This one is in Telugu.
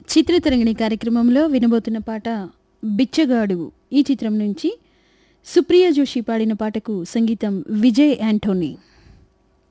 చిత్రతరంగిణి కార్యక్రమంలో వినబోతున్న పాట బిచ్చగాడు ఈ చిత్రం నుంచి సుప్రియ జోషి పాడిన పాటకు సంగీతం విజయ్ యాంటోనీ.